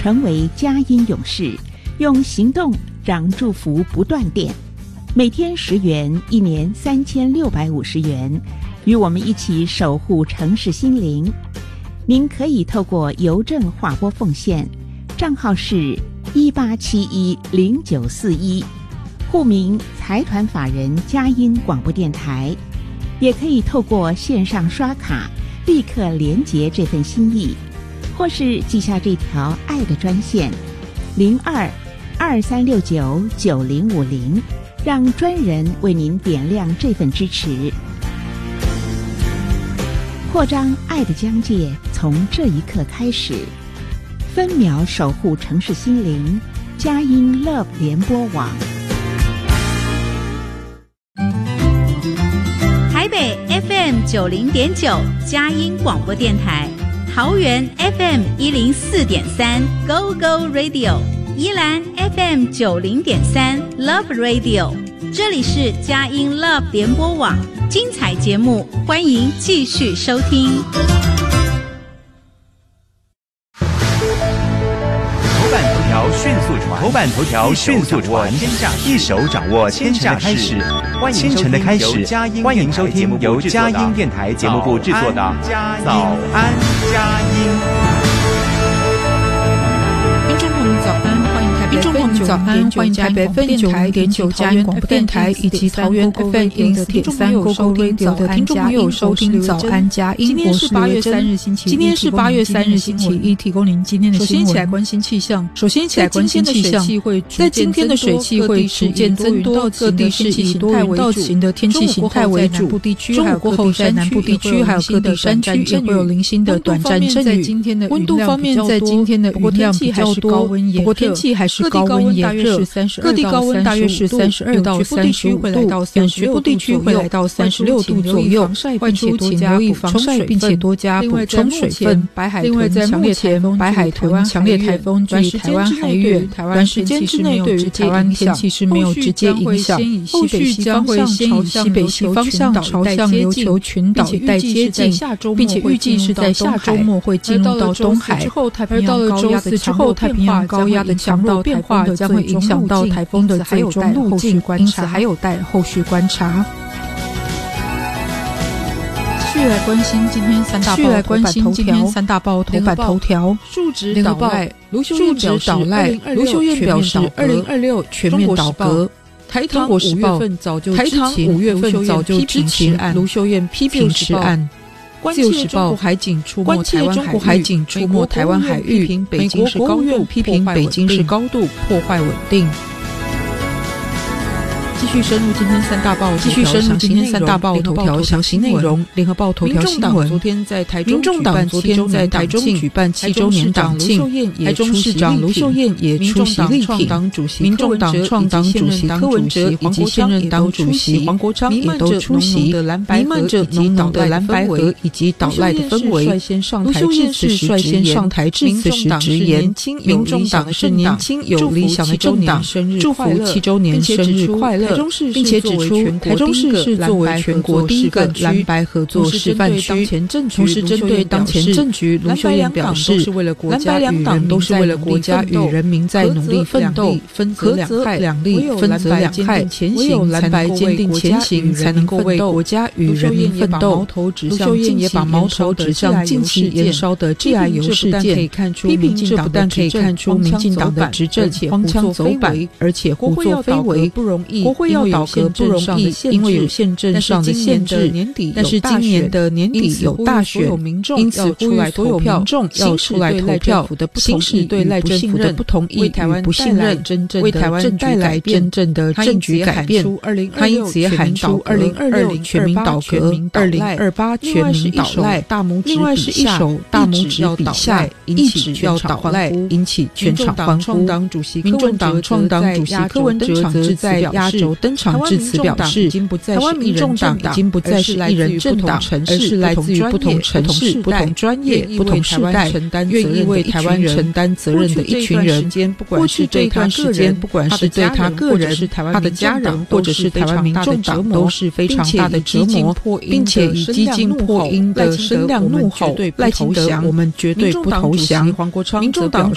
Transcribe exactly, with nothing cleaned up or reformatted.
成为佳音勇士，用行动让祝福不断电。每天十元，一年三千六百五十元，与我们一起守护城市心灵。您可以透过邮政划拨奉献，账号是一八七一零九四一，户名财团法人佳音广播电台。也可以透过线上刷卡立刻连结这份心意，或是记下这条爱的专线零二二三六九九零五零，让专人为您点亮这份支持。扩张爱的疆界，从这一刻开始，分秒守护城市心灵，佳音 Love 联播网。 台北 F M 九零点九佳音广播电台，桃园 F M 一零四点三 Go Go Radio， 宜兰 F M 九零点三 Love Radio， 这里是佳音 Love 联播网，精彩节目欢迎继续收听。 迅速传，头版头条迅速传，一手掌握天下的开始。清晨的开始，欢迎收听由佳音电台节目部制作的《早安佳音》。 听众朋友们早安，欢迎台北 F M 早安，欢迎台北 F M 九零点九佳音广播电台以及桃园 F M 一零四点三 Go Go Radio 的听众朋友收听早安佳音。今天是八月三日星期一，今天是八月三日星期一，提供您今天的新闻。首先一起来关心气象。首先一起来关心气象。在今天的水汽会逐渐增多，各地是以多云到晴的天气形态为主。中午过后在南部地区还有各地山区也会有零星的短暂阵雨。温度方面，在今天的雨量比较多，不过天气还是高温炎热，各地高温大约是三十二到三十五度，局部地区会来到三十六度左右。外出请留意防晒，并且多加补充水分。另外，在目前白海豚强烈台风距离台湾还远，短时间之内对于台湾天气是没有直接影响。后续将会先以西北西方向朝向琉球群岛一带接近，并且预计是在下周末会进入到东海。而到了周四之后，太平洋高压的强弱变化将会影响到台风的最终路径，因此还有待后续观察。继续来关心今天三大报头版头条。三大报头版头条。述职倒赖，卢秀燕表示，卢秀燕表示，二零二六全面倒阁。台糖五月份早就台糖五月份早就支持卢秀燕批评此案。自由时报海警出没台湾海海警出没台湾海域，美国国务院批评北京是高度破坏稳定。继续深入今天三大报，继续深入今天三大报头条详细内容。联合报头条新闻：昨天在台中，民众党昨天在台中举办七周年党庆，台中市长卢秀燕也出席力挺。民众党创党主席柯文哲以及现任党主席黄国昌也都出席。弥漫着浓浓的蓝白河以及倒赖的氛围。卢秀燕是率先上台致辞时直言，民众党是年轻有理想的政党，祝福七周年生日快乐。并且指出，台中市是作为全国第一个蓝白合作示范区。同时，针对当前政局，卢秀燕表示，蓝白两党都是为了国家与人民在努力奋斗，分则两利，分则两害。唯有蓝白坚定前行，才能够为国家与人民奋斗。卢秀燕也把矛头指向近期延烧的致癌油事件，批评这不但可以看出民进党的执政荒腔走板，而且胡作非为。国会要倒阁不容易，因为有宪政上的限制。但是今年的年底有大选，因此呼吁所有民众要出来投票，行使对赖政府的不同意与不信任，为台湾带来真正的政局改变。他因此也喊出二零二六全民倒阁，二零二八全民倒赖。另外是一手大拇指比下，一指要倒赖，引起全场欢呼。民众党创党主席柯文哲则在压轴登场致辞表示，台湾民众党已经不再是一人政党，而是来自于不同城市、不同专业、不同世代，愿意为台湾承担责任的一群人。过去这段时间，不管是对他个人、他的家人，或者是台湾民众党，都是非常大的折磨，并且以激进破音的声量怒吼赖清德，我们绝对不投降。民众党